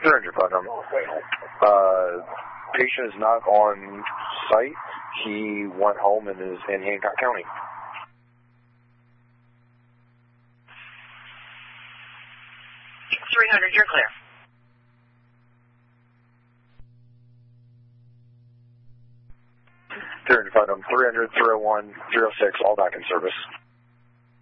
300 Putnam. Patient is not on site. He went home and is in Hancock County. 300, you're clear. Putnam, 300, 301, 06, all back in service.